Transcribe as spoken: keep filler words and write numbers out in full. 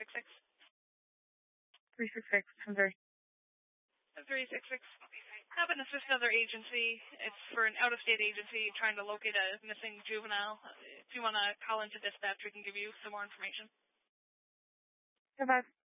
six six. three six six, Missouri. three six six. Have an assist another agency. It's for an out-of-state agency trying to locate a missing juvenile. If you want to call into dispatch, we can give you some more information. Goodbye.